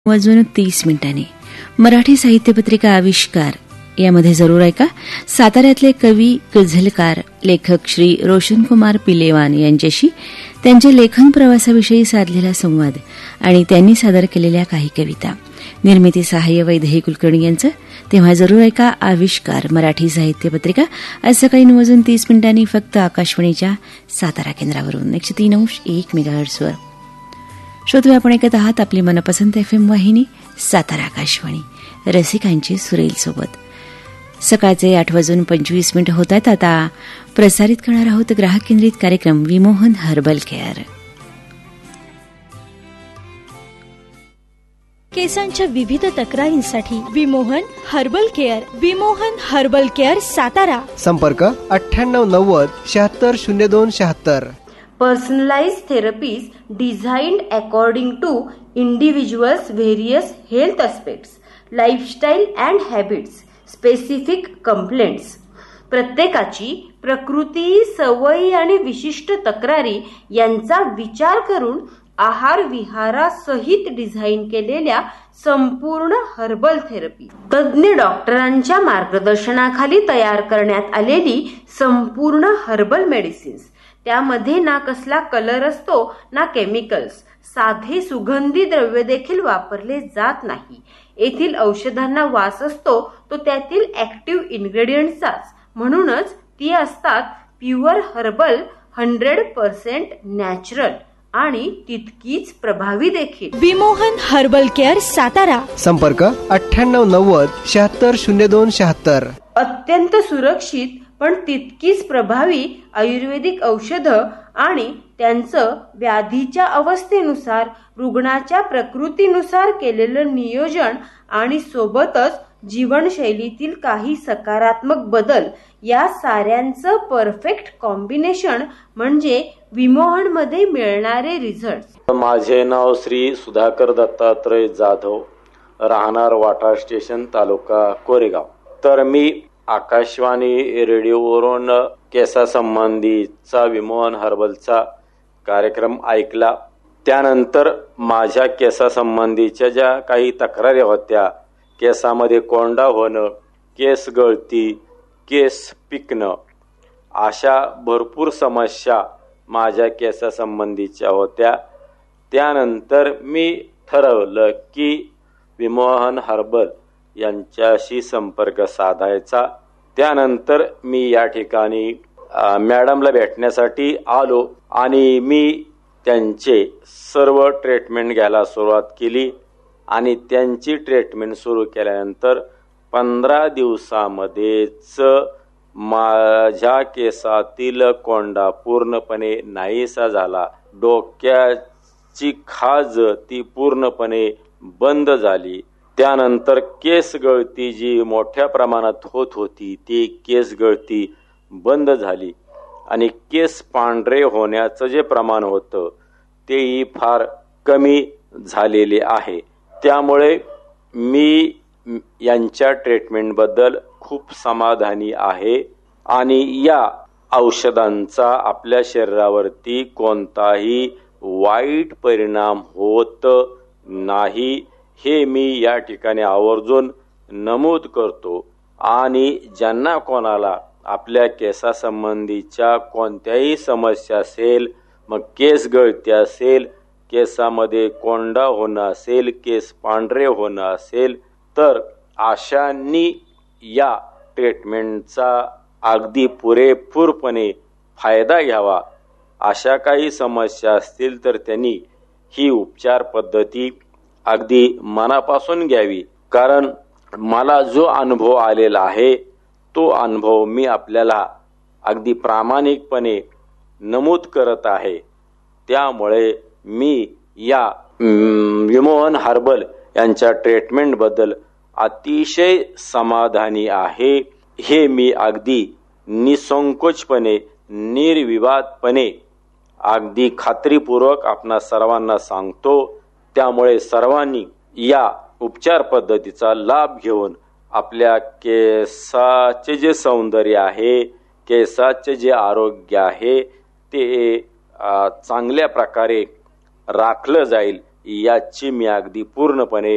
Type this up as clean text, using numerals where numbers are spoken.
वाजून 30 मिनिटांनी मराठी साहित्य पत्रिका आविष्कार यामध्ये जरूर ऐका साताऱ्यातले कवी गझलकार लेखक श्री रोशनकुमार पिलेवान यांच्याशी त्यांच्या लेखन प्रवासाविषयी साधलेला संवाद आणि त्यांनी सादर केलेल्या काही कविता. निर्मिती सहाय्य वैदेही कुलकर्णी यांचं. तेव्हा जरूर ऐका आविष्कार मराठी साहित्य पत्रिका आज सकाळी 9:30 मिनिटांनी फक्त आकाशवाणीच्या सातारा केंद्रावरून 103.1 मेगाहर्ट्झवर. श्रोते, आपण ऐकत आहात आपली मनपसंत FM वाहिनी सातारा आकाशवाणी रसिकांची सुरेल सोबत. सकाळचे 8:25 होत आहेत. आता प्रसारित करणार आहोत ग्राहक केंद्रित कार्यक्रम विमोहन हर्बल केअर. केसांच्या विविध तक्रारींसाठी Vimohan herbal care. Vimohan herbal care Satara. संपर्क 9890 760276. Personalized therapies designed according to individuals' various health aspects, lifestyle and habits, specific complaints. प्रत्येकाची प्रकृती, सवयी आणि विशिष्ट तक्रारी यांचा विचार करून आहार विहारासहित डिझाईन केलेल्या संपूर्ण हर्बल थेरपी, तज्ञ डॉक्टरांच्या मार्गदर्शनाखाली तयार करण्यात आलेली संपूर्ण हर्बल मेडिसिन्स. त्यामध्ये ना कसला कलर असतो ना केमिकल्स. साधे सुगंधी द्रव्य देखील वापरले जात नाही. येथील औषधांना वास असतो तो त्यातील ऍक्टिव्ह इन्ग्रेडियंट्सचाच. म्हणूनच ती असतात प्युअर हर्बल, 100% नॅचरल आणि तितकीच प्रभावी देखील. Vimohan herbal care Satara. संपर्क 9890 760276. अत्यंत सुरक्षित पण तितकीच प्रभावी आयुर्वेदिक औषधं आणि त्यांचं व्याधीच्या अवस्थेनुसार, रुग्णाच्या प्रकृतीनुसार केलेलं नियोजन आणि सोबतच जीवनशैलीतील काही सकारात्मक बदल या साऱ्यांचं परफेक्ट कॉम्बिनेशन म्हणजे विमोहन मध्ये मिळणारे रिझल्ट. माझे नाव श्री सुधाकर दत्तात्रय जाधव, राहणार वाटा स्टेशन, तालुका कोरेगाव. तर मी आकाशवाणी रेडिओवरून केसासंबंधीचा विमोहन हर्बलचा कार्यक्रम ऐकला. त्यानंतर माझ्या केसासंबंधीच्या ज्या काही तक्रारी होत्या, केसामध्ये कोंडा होणं, केस गळती, केस पिकणं, अशा भरपूर समस्या माझ्या केसासंबंधीच्या होत्या. त्यानंतर मी ठरवलं की विमोहन हर्बल यांच्याशी संपर्क साधायचा. त्यानंतर मी या ठिकाणी मॅडमला भेटण्यासाठी आलो आणि मी त्यांचे सर्व ट्रीटमेंट घ्यायला सुरुवात केली. आणि त्यांची ट्रीटमेंट सुरू केल्यानंतर 15 दिवसामध्येच माझ्या केसातील कोंडा पूर्णपणे नाहीसा झाला. डोक्याची खाज ती पूर्णपणे बंद झाली. त्यानंतर केस गळती जी मोठ्या प्रमाणात होत होती ती केस गळती बंद झाली आणि केस पांढरे होण्याचं जे प्रमाण होतं तेही फार कमी झालेले आहे. त्यामुळे मी यांच्या ट्रीटमेंटबद्दल खूप समाधानी आहे आणि या औषधांचा आपल्या शरीरावरती कोणताही वाईट परिणाम होत नाही हे मी या ठिकाणी आवर्जून नमूद करतो. आणि ज्यांना कोणाला आपल्या केसासंबंधीच्या कोणत्याही समस्या असेल, मग केस गळती असेल, केसामध्ये कोंडा होणं असेल, केस पांढरे होणं असेल, तर अशांनी या ट्रीटमेंटचा अगदी पुरेपूरपणे फायदा घ्यावा. अशा काही समस्या असतील तर त्यांनी ही उपचार पद्धती अगदी मनापासून घ्यावी. कारण मला जो अनुभव आलेला आहे तो अनुभव मी आपल्याला अगदी प्रामाणिकपणे नमूद करत आहे. त्यामुळे मी या विमोहन हर्बल यांच्या ट्रीटमेंटबद्दल अतिशय समाधानी आहे. हे मी अगदी निसंकोचपणे, निर्विवादपणे, अगदी खात्रीपूर्वक आपणा सर्वांना सांगतो. त्यामुळे सर्वांनी या उपचार पद्धतीचा लाभ घेऊन आपल्या केसाचे जे सौंदर्य आहे, केसाचे जे आरोग्य आहे ते चांगल्या प्रकारे राखलं जाईल याची मी अगदी पूर्णपणे